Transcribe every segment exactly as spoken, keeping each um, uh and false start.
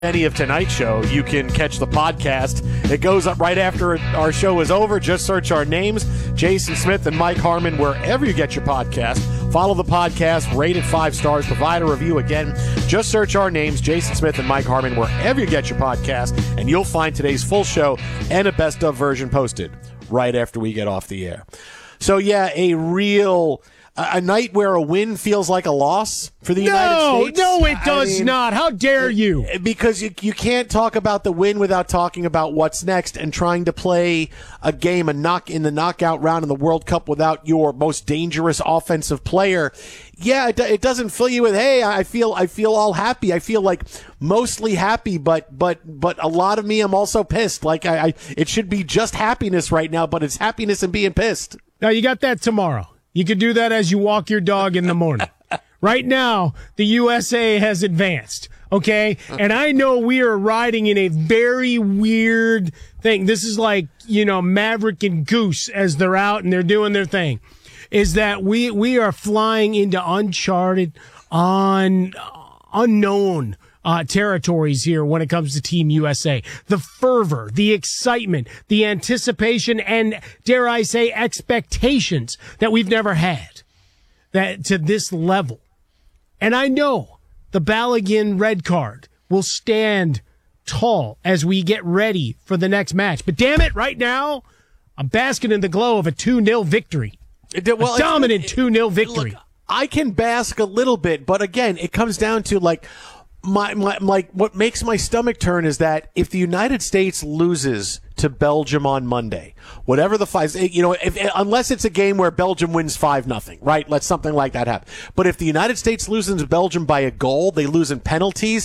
Any of tonight's show, you can catch the podcast. It goes up right after our show is over. Just search our names, Jason Smith and Mike Harmon, wherever you get your podcast. Follow the podcast, rate it five stars, provide a review. Again, just search our names, Jason Smith and Mike Harmon, wherever you get your podcast, and you'll find today's full show and a best of version posted right after we get off the air. So, yeah, a real... A night where a win feels like a loss for the no, United States? No, it does I mean, not. How dare you? Because you, you can't talk about the win without talking about what's next and trying to play a game, a knock in the knockout round in the World Cup without your most dangerous offensive player. Yeah, it, it doesn't fill you with, hey, I feel I feel all happy. I feel like mostly happy, but but but a lot of me, I'm also pissed. Like I, I it should be just happiness right now, but it's happiness and being pissed. Now, you got that tomorrow. You can do that as you walk your dog in the morning. Right now, the U S A has advanced, okay? And I know we are riding in a very weird thing. This is like, you know, Maverick and Goose as they're out and they're doing their thing, is that we we are flying into uncharted, un, unknown Uh, territories here when it comes to Team U S A. The fervor, the excitement, the anticipation, and dare I say expectations that we've never had that to this level. And I know the Balogun red card will stand tall as we get ready for the next match. But damn it, right now, I'm basking in the glow of a two nil victory. Well, a dominant two nil victory. Look, I can bask a little bit, but again, it comes down to like, My, my, like, what makes my stomach turn is that if the United States loses to Belgium on Monday, whatever the five, you know, if, unless it's a game where Belgium wins five nothing, right? Let something like that happen. But if the United States loses to Belgium by a goal, they lose in penalties.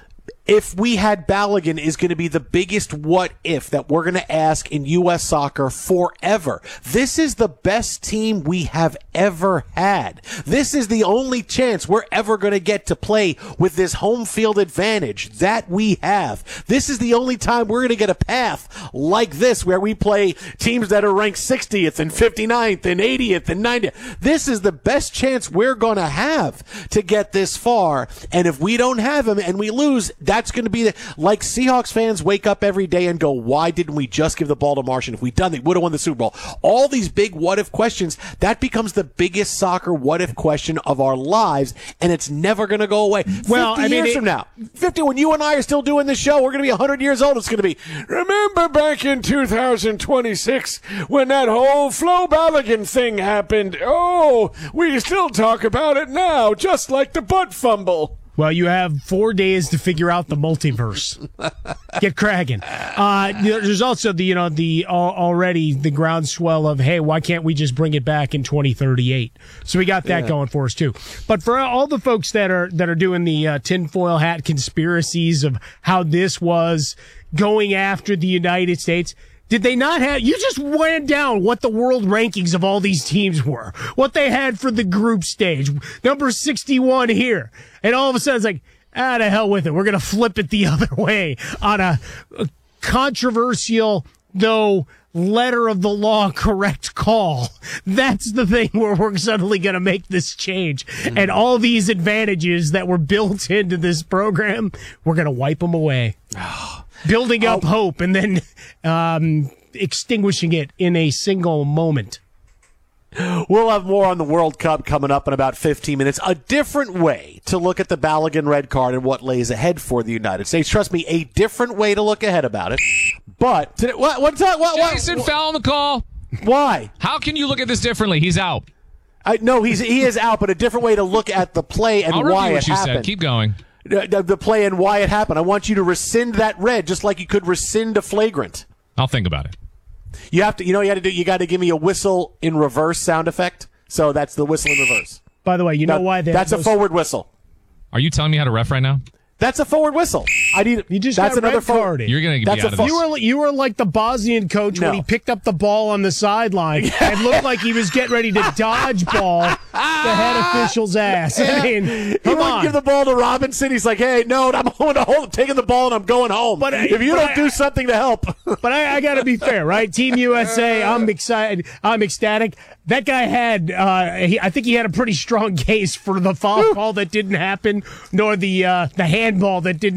If we had Balogun is going to be the biggest what if that we're going to ask in U S soccer forever. This is the best team we have ever had. This is the only chance we're ever going to get to play with this home field advantage that we have. This is the only time we're going to get a path like this where we play teams that are ranked sixtieth and fifty-ninth and eightieth and ninetieth. This is the best chance we're going to have to get this far. And if we don't have him and we lose, that's going to be the, like Seahawks fans wake up every day and go, why didn't we just give the ball to Martian? If we'd done that, we would have won the Super Bowl. All these big what-if questions, that becomes the biggest soccer what-if question of our lives, and it's never going to go away. Well, fifty I mean, years it, from now, fifty, when you and I are still doing this show, we're going to be one hundred years old. It's going to be, remember back in two thousand twenty-six when that whole Flo Balogun thing happened? Oh, we still talk about it now, just like the butt fumble. Well, you have four days to figure out the multiverse. Get cracking. Uh, there's also the, you know, the uh, already the groundswell of, hey, why can't we just bring it back in twenty thirty-eight? So we got that yeah. going for us too. But for all the folks that are that are doing the uh, tinfoil hat conspiracies of how this was going after the United States. Did they not have, you just went down what the world rankings of all these teams were, what they had for the group stage, number sixty-one here. And all of a sudden it's like, ah, to hell with it. We're going to flip it the other way on a, a controversial, though letter of the law correct call. That's the thing where we're suddenly going to make this change. Mm-hmm. And all these advantages that were built into this program, we're going to wipe them away. Building up oh. hope and then um, extinguishing it in a single moment. We'll have more on the World Cup coming up in about fifteen minutes. A different way to look at the Balogun red card and what lays ahead for the United States. Trust me, a different way to look ahead about it. But today, what? What? What? what Jason what, foul on the call. Why? How can you look at this differently? He's out. I no, he's he is out. But a different way to look at the play and I'll why what it you happened. Said. Keep going. The, the play and why it happened. I want you to rescind that red, just like you could rescind a flagrant. I'll think about it. You have to, you know, you got to do. You got to give me a whistle in reverse sound effect. So that's the whistle in reverse. By the way, you now, know why they that's those... a forward whistle. Are you telling me how to ref right now? That's a forward whistle. I need. You just that's got another red forward. carded. You're gonna be that's out a of fo- this. You were you were like the Bosnian coach no. when he picked up the ball on the sideline and looked like he was getting ready to dodge ball the head official's ass. I mean, he come wouldn't on. give the ball to Robinson. He's like, "Hey, no, I'm going to hold, taking the ball and I'm going home. But if you don't I, do something to help." But I, I got to be fair, right? Team U S A, I'm excited. I'm ecstatic. That guy had, uh, he, I think he had a pretty strong case for the foul call that didn't happen, nor the uh, the handball that didn't happen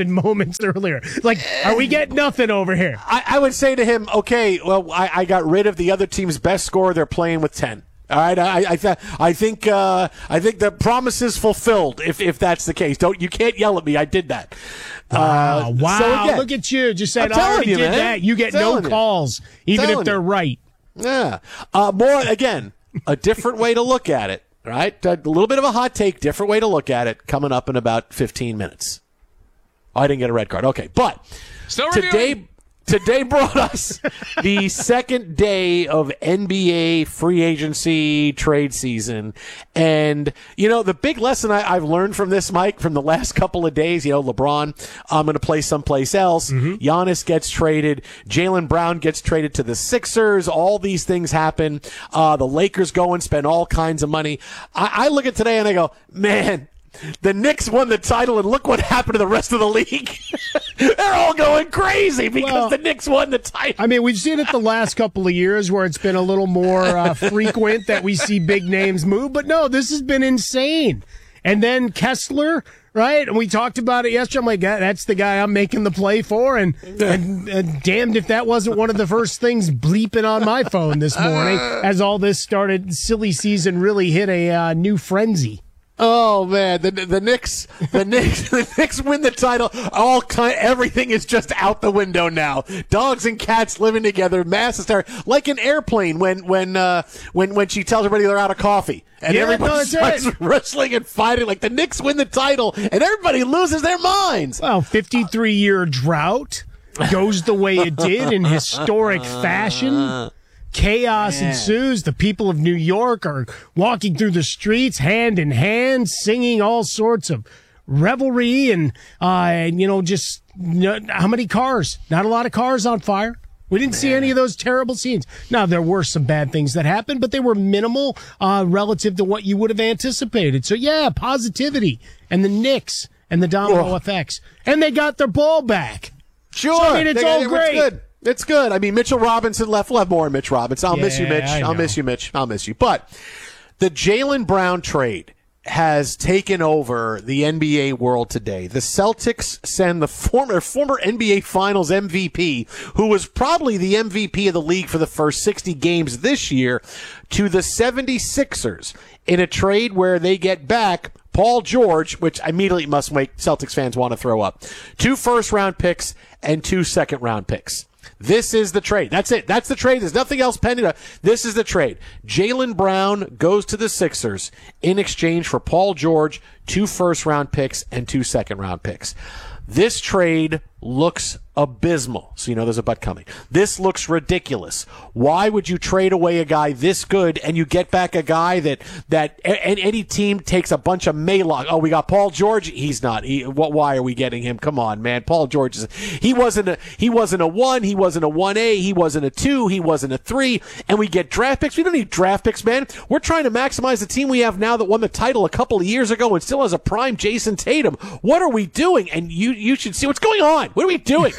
five moments earlier. Like, are we getting nothing over here? I, I would say to him, okay, well, I, I got rid of the other team's best scorer. They're playing with ten. All right, I I, th- I think uh, I think the promise is fulfilled. If if that's the case, don't you can't yell at me. I did that. Wow! Uh, wow! so again, look at you, just saying. I'm I already telling you, did man. that. You get no Telling calls, even Telling if they're you. right. Yeah. Uh, more again, a different way to look at it. Right, a little bit of a hot take, different way to look at it. Coming up in about fifteen minutes. Oh, I didn't get a red card. Okay, but Still today. reviewing. Today brought us the second day of N B A free agency trade season. And, you know, the big lesson I, I've learned from this, Mike, from the last couple of days, you know, LeBron, I'm going to play someplace else. Mm-hmm. Giannis gets traded. Jaylen Brown gets traded to the Sixers. All these things happen. Uh, the Lakers go and spend all kinds of money. I, I look at today and I go, man, the Knicks won the title, and look what happened to the rest of the league. They're all going crazy because Well, the Knicks won the title. I mean, we've seen it the last couple of years where it's been a little more uh, frequent that we see big names move. But no, this has been insane. And then Kessler, right? And we talked about it yesterday. I'm like, "God, that's the guy I'm making the play for. And, and, and damned if that wasn't one of the first things bleeping on my phone this morning as all this started. Silly season really hit a uh, new frenzy. Oh man, the the Knicks, the Knicks, the Knicks win the title. All kind, everything is just out the window now. Dogs and cats living together, mass hysteria, like an airplane when when uh, when when she tells everybody they're out of coffee, and Yeah, everybody no, that's starts it. wrestling and fighting. Like the Knicks win the title, and everybody loses their minds. Well, fifty-three year drought goes the way it did in historic fashion. Chaos Man. ensues. The people of New York are walking through the streets hand in hand, singing all sorts of revelry and, uh, and you know, just you know, how many cars? Not a lot of cars on fire. We didn't see any of those terrible scenes. Now, there were some bad things that happened, but they were minimal uh, relative to what you would have anticipated. So, yeah, positivity and the Knicks and the domino Oh. effects. And they got their ball back. Sure, So, I mean, it's They- all it's great. good. It's good. I mean, Mitchell Robinson left. We'll have more Mitch Robinson. I'll miss you, Yeah, Mitch. I I'll know. miss you, Mitch. I'll miss you. But the Jaylen Brown trade has taken over the N B A world today. The Celtics send the former former N B A Finals M V P, who was probably the M V P of the league for the first sixty games this year, to the seventy-sixers in a trade where they get back Paul George, which immediately must make Celtics fans want to throw up, two first-round picks and two second-round picks. This is the trade. That's it. That's the trade. There's nothing else pending. This is the trade. Jaylen Brown goes to the Sixers in exchange for Paul George, two first-round picks and two second-round picks. This trade looks abysmal. So you know there's a but coming. This looks ridiculous. Why would you trade away a guy this good and you get back a guy that that a- any team takes a bunch of Maylog? Oh, we got Paul George. He's not. He, what? Why are we getting him? Come on, man. Paul George is. He wasn't a. He wasn't a one. He wasn't a one A. He wasn't a two. He wasn't a three. And we get draft picks. We don't need draft picks, man. We're trying to maximize the team we have now that won the title a couple of years ago and still has a prime Jason Tatum. What are we doing? And you you should see what's going on. What are we doing?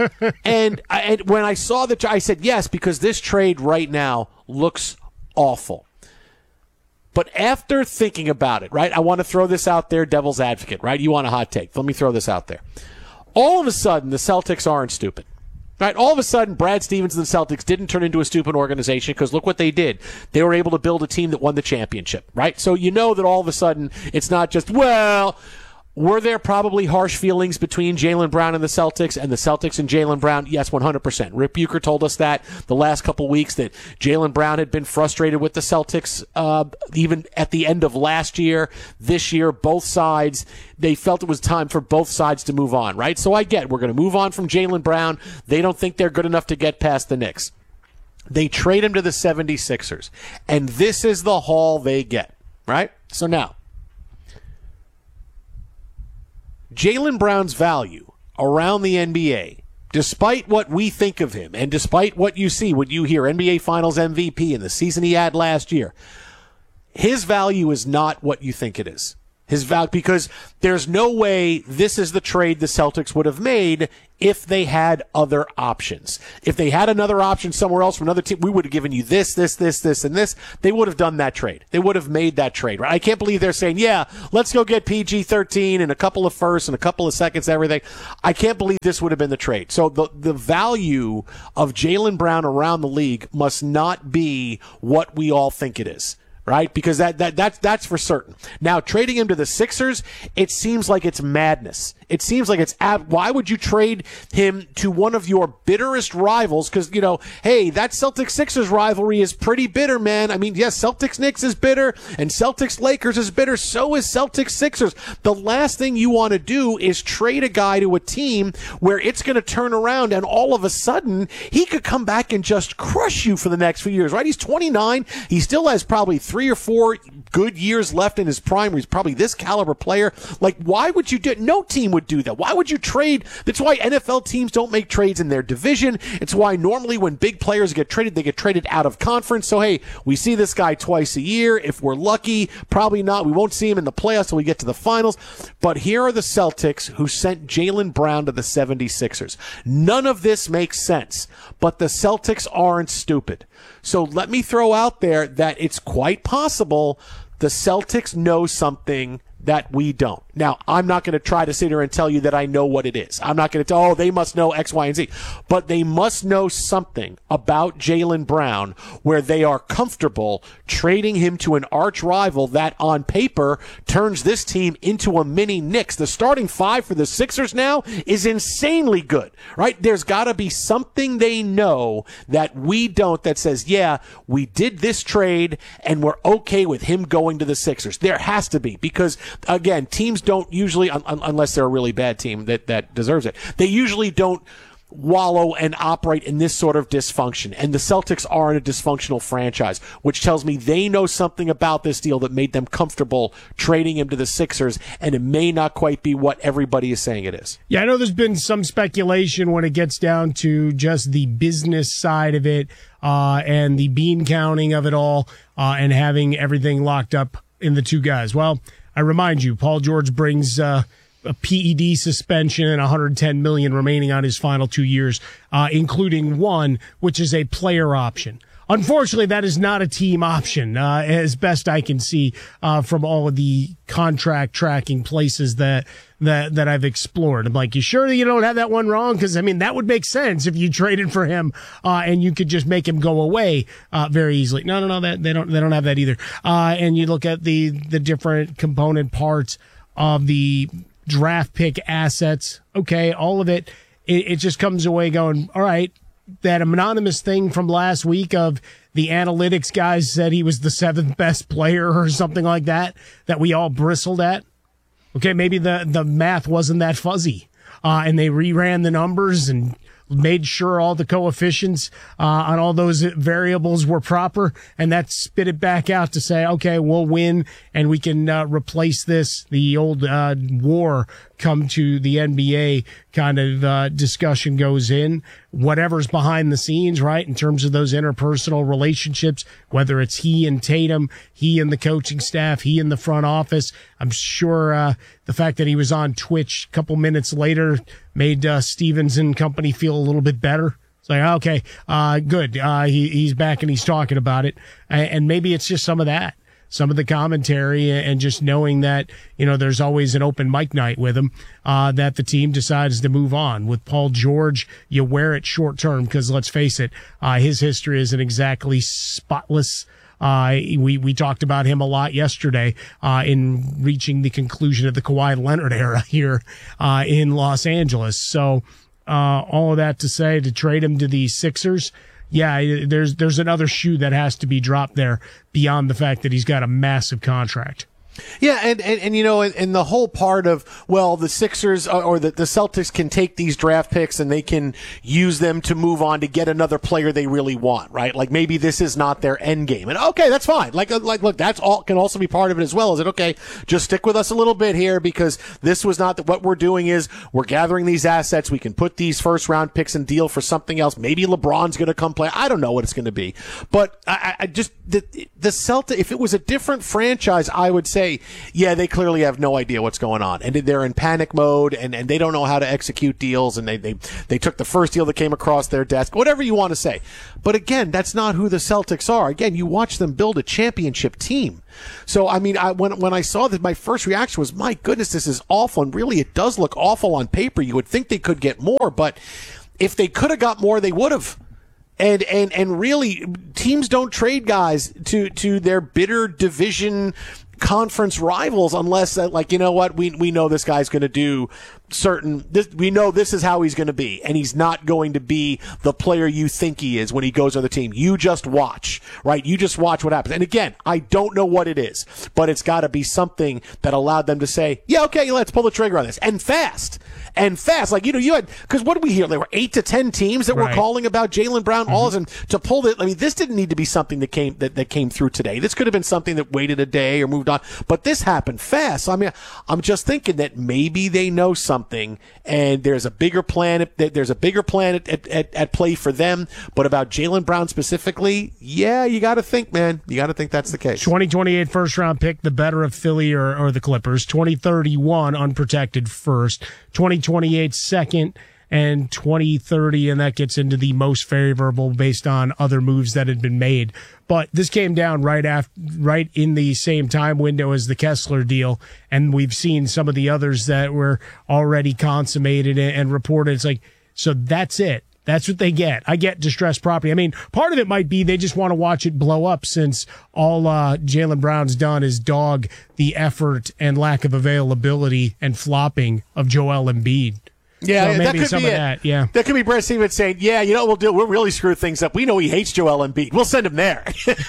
and, I, and when I saw that, I said yes, because this trade right now looks awful. But after thinking about it, right, I want to throw this out there, devil's advocate, right? You want a hot take. Let me throw this out there. All of a sudden, the Celtics aren't stupid. Right, all of a sudden, Brad Stevens and the Celtics didn't turn into a stupid organization because look what they did. They were able to build a team that won the championship, right? So you know that all of a sudden it's not just, well, were there probably harsh feelings between Jaylen Brown and the Celtics and the Celtics and Jaylen Brown? Yes, one hundred percent. Rick Bucher told us that the last couple weeks that Jaylen Brown had been frustrated with the Celtics uh, even at the end of last year. This year, both sides, they felt it was time for both sides to move on, right? So I get we're going to move on from Jaylen Brown. They don't think they're good enough to get past the Knicks. They trade him to the seventy-sixers, and this is the haul they get, right? So now, Jaylen Brown's value around the N B A, despite what we think of him and despite what you see when you hear N B A Finals M V P in the season he had last year, his value is not what you think it is. His value, because there's no way this is the trade the Celtics would have made if they had other options. If they had another option somewhere else from another team, we would have given you this, this, this, this, and this. They would have done that trade. They would have made that trade, right? I can't believe they're saying, yeah, let's go get P G thirteen and a couple of firsts and a couple of seconds, everything. I can't believe this would have been the trade. So the, the value of Jaylen Brown around the league must not be what we all think it is. Right? Because that, that that's that's for certain. Now, trading him to the Sixers, it seems like it's madness. It seems like it's ab- why would you trade him to one of your bitterest rivals? Because, you know, hey, that Celtics-Sixers rivalry is pretty bitter, man. I mean, yes, Celtics-Knicks is bitter, and Celtics-Lakers is bitter. So is Celtics-Sixers. The last thing you want to do is trade a guy to a team where it's going to turn around, and all of a sudden, he could come back and just crush you for the next few years, right? He's twenty-nine. He still has probably three or four good years left in his prime. He's probably this caliber player. Like, why would you do it? No team would do that. Why would you trade? That's why N F L teams don't make trades in their division. It's why normally when big players get traded, they get traded out of conference. So, hey, we see this guy twice a year. If we're lucky, probably not. We won't see him in the playoffs till we get to the finals. But here are the Celtics who sent Jaylen Brown to the seventy-sixers. None of this makes sense, but the Celtics aren't stupid. So let me throw out there that it's quite possible the Celtics know something that we don't. Now, I'm not going to try to sit here and tell you that I know what it is. I'm not going to tell, oh, they must know X, Y, and Z. But they must know something about Jaylen Brown where they are comfortable trading him to an arch rival that on paper turns this team into a mini Knicks. The starting five for the Sixers now is insanely good, right? There's got to be something they know that we don't that says, yeah, we did this trade and we're okay with him going to the Sixers. There has to be, because again, teams don't usually, un- unless they're a really bad team that, that deserves it, they usually don't wallow and operate in this sort of dysfunction. And the Celtics are in a dysfunctional franchise, which tells me they know something about this deal that made them comfortable trading him to the Sixers, and it may not quite be what everybody is saying it is. Yeah, I know there's been some speculation when it gets down to just the business side of it uh, and the bean counting of it all uh, and having everything locked up in the two guys. Well, I remind you, Paul George brings uh, a P E D suspension and one hundred ten million dollars remaining on his final two years, uh, including one, which is a player option. Unfortunately, that is not a team option, uh, as best I can see uh, from all of the contract tracking places that that that I've explored. I'm like, you sure you don't have that one wrong? Because, I mean, that would make sense if you traded for him uh, and you could just make him go away uh, very easily. No, no, no, that they don't they don't have that either. Uh, and you look at the the different component parts of the draft pick assets. Okay, all of it, it, it just comes away going, all right. That anonymous thing from last week of the analytics guys said he was the seventh best player or something like that, that we all bristled at. Okay, maybe the, the math wasn't that fuzzy. Uh, and they reran the numbers and made sure all the coefficients uh, on all those variables were proper, and that spit it back out to say, okay, we'll win, and we can uh, replace this. The old uh, war come to the N B A kind of uh, discussion goes in. Whatever's behind the scenes, right, in terms of those interpersonal relationships, whether it's he and Tatum, he and the coaching staff, he and the front office. I'm sure uh, the fact that he was on Twitch a couple minutes later made uh, Stevens and company feel a little bit better. It's like, okay, uh, good. Uh, he, he's back and he's talking about it. And maybe it's just some of that. Some of the commentary and just knowing that, you know, there's always an open mic night with him, uh, that the team decides to move on. With Paul George, you wear it short term because, let's face it, uh, his history isn't exactly spotless. Uh, we, we talked about him a lot yesterday, uh, in reaching the conclusion of the Kawhi Leonard era here, uh, in Los Angeles. So, uh, all of that to say, to trade him to the Sixers, yeah, there's there's another shoe that has to be dropped there beyond the fact that he's got a massive contract. Yeah, and, and, and you know, and, and the whole part of, well, the Sixers or the, the Celtics can take these draft picks and they can use them to move on to get another player they really want, right? Like maybe this is not their end game. And okay, that's fine. Like, like, look, that's all can also be part of it as well. Is it okay? Just stick with us a little bit here because this was not the, what we're doing is we're gathering these assets. We can put these first round picks and deal for something else. Maybe LeBron's going to come play. I don't know what it's going to be, but I, I just, the, the Celtics, if it was a different franchise, I would say, say, yeah, they clearly have no idea what's going on, and they're in panic mode, and, and they don't know how to execute deals, and they, they, they took the first deal that came across their desk, whatever you want to say. But again, that's not who the Celtics are. Again, you watch them build a championship team. So, I mean, I, when when I saw that, my first reaction was, my goodness, this is awful, and really it does look awful on paper. You would think they could get more, but if they could have got more, they would have. And, and, and really, teams don't trade guys to, to their bitter division conference rivals unless that, like, you know what, we, we know this guy's going to do certain, this, we know this is how he's going to be, and he's not going to be the player you think he is when he goes on the team. You just watch, right? You just watch what happens. And again, I don't know what it is, but it's got to be something that allowed them to say, yeah, okay, let's pull the trigger on this. And fast. And fast. Like, you know, you had, because what did we hear? There were eight to ten teams that right. were calling about Jaylen Brown. Mm-hmm. All of them to pull it. I mean, this didn't need to be something that came, that, that came through today. This could have been something that waited a day or moved on, but this happened fast. So, I mean, I'm just thinking that maybe they know something, and there's a bigger plan, there's a bigger plan at, at, at play for them. But about Jaylen Brown specifically, yeah, you got to think, man. You got to think that's the case. twenty twenty-eight first round pick, the better of Philly or, or the Clippers. twenty thirty-one unprotected first. twenty twenty-eight second, and twenty thirty, and that gets into the most favorable based on other moves that had been made. But this came down right after, right in the same time window as the Kessler deal, and we've seen some of the others that were already consummated and, and reported. It's like, so that's it. That's what they get. I get distressed property. I mean, part of it might be they just want to watch it blow up, since all uh, Jaylen Brown's done is dog the effort and lack of availability and flopping of Joel Embiid. Yeah, so maybe that could some be of it. that. Yeah, that could be Brett Stevens saying, "Yeah, you know what we'll do? We'll really screw things up. We know he hates Joel Embiid. We'll send him there."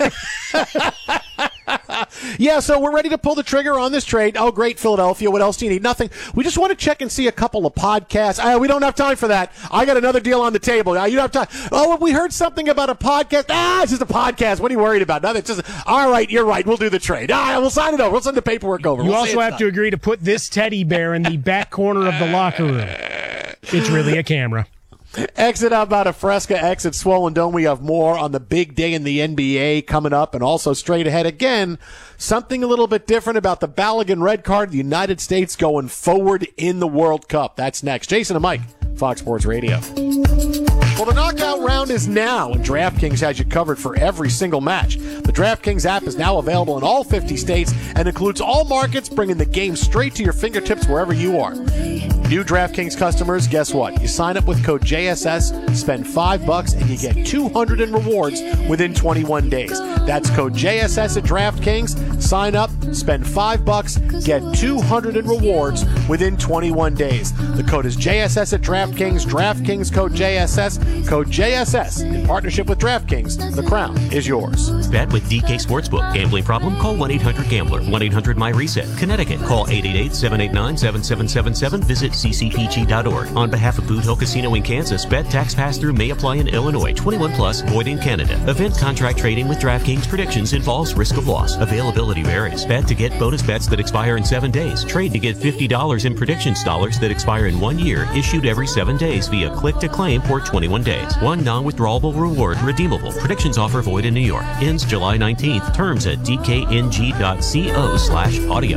Yeah, so we're ready to pull the trigger on this trade. Oh, great, Philadelphia. What else do you need? Nothing. We just want to check and see a couple of podcasts. Uh, we don't have time for that. I got another deal on the table. Uh, you don't have time. Oh, we heard something about a podcast. Ah, it's just a podcast. What are you worried about? Nothing. It's just, all right, you're right. We'll do the trade. Ah, we'll sign it over. We'll send the paperwork over. You we'll also have to agree to put this teddy bear in the back corner of the locker room. It's really a camera. Exit up out of Fresca, exit Swollen Dome. We have more on the big day in the N B A coming up, and also straight ahead again, something a little bit different about the Balogun red card, the United States going forward in the World Cup. That's next. Jason and Mike, Fox Sports Radio. Well, the knockout round is now, and DraftKings has you covered for every single match. The DraftKings app is now available in all fifty states and includes all markets, bringing the game straight to your fingertips wherever you are. New DraftKings customers, guess what? You sign up with code J S S, spend five bucks, and you get two hundred in rewards within twenty-one days. That's code J S S at DraftKings. Sign up, spend five bucks, get two hundred in rewards within twenty-one days. The code is J S S at DraftKings. DraftKings code J S S. Code J S S in partnership with DraftKings. The crown is yours. Bet with D K Sportsbook. Gambling problem? Call one eight hundred gambler. one eight hundred my reset. Connecticut. Call eight eight eight, seven eight nine, seven seven seven seven. Visit c c p g dot org. On behalf of Boot Hill Casino in Kansas, bet tax pass-through may apply in Illinois. twenty-one plus, void in Canada. Event contract trading with DraftKings predictions involves risk of loss. Availability varies. Bet to get bonus bets that expire in seven days. Trade to get fifty dollars in predictions dollars that expire in one year, issued every seven days via click-to-claim for twenty-one days. One non-withdrawable reward redeemable. Predictions offer void in New York. Ends July nineteenth. Terms at d k n g dot co slash audio.